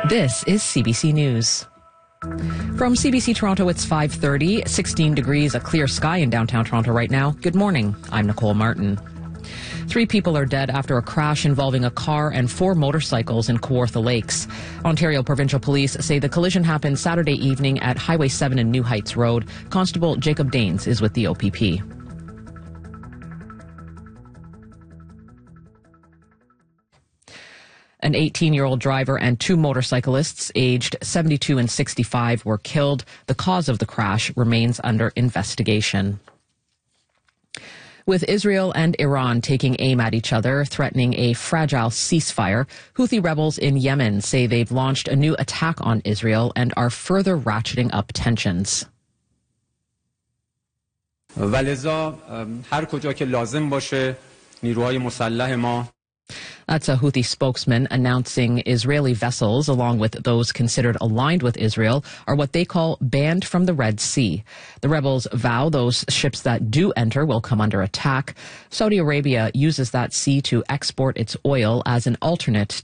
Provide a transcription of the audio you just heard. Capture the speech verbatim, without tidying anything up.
This is C B C News. From C B C Toronto, it's five thirty, sixteen degrees, a clear sky in downtown Toronto right now. Good morning. I'm Nicole Martin. Three people are dead after a crash involving a car and four motorcycles in Kawartha Lakes. Ontario Provincial Police say the collision happened Saturday evening at Highway seven and New Heights Road. Constable Jacob Daines is with the O P P. An eighteen-year-old driver and two motorcyclists aged seventy-two and sixty-five were killed. The cause of the crash remains under investigation. With Israel and Iran taking aim at each other, threatening a fragile ceasefire, Houthi rebels in Yemen say they've launched a new attack on Israel and are further ratcheting up tensions. ولذا هر کجا که لازم باشه نیروهای مسلح ما. That's a Houthi spokesman announcing Israeli vessels, along with those considered aligned with Israel, are what they call banned from the Red Sea. The rebels vow those ships that do enter will come under attack. Saudi Arabia uses that sea to export its oil as an alternate